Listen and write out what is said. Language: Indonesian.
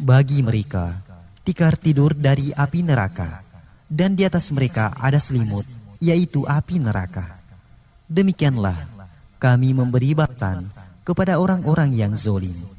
bagi mereka tikar tidur dari api neraka, dan di atas mereka ada selimut, yaitu api neraka. Demikianlah kami memberi balasan kepada orang-orang yang zolim.